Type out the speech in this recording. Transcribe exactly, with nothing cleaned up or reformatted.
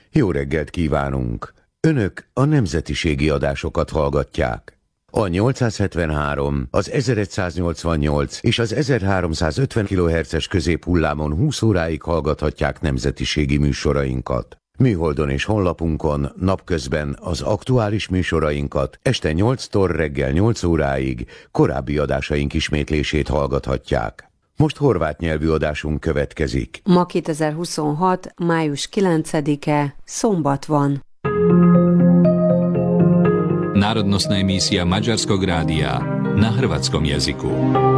Jó reggelt kívánunk! Önök a nemzetiségi adásokat hallgatják. A nyolcszázhetvenhárom, az ezeregyszáznyolcvannyolc és az ezerháromszázötven kilohertzes középhullámon húsz óráig hallgathatják nemzetiségi műsorainkat. Műholdon és honlapunkon napközben az aktuális műsorainkat, este nyolctól reggel nyolc óráig korábbi adásaink ismétlését hallgathatják. Most horvát nyelvű adásunk következik. Ma kétezer-huszonhat. május kilencedike, szombat van. Národnostná emísia Maďarskog rádia na hrvatskom jazyku.